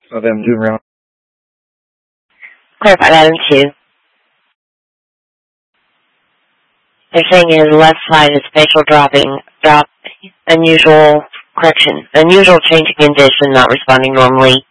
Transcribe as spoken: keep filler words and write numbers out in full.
of them doing around. Clarify item two. They're saying his left side is facial dropping, drop, unusual, correction, unusual change in condition, not responding normally.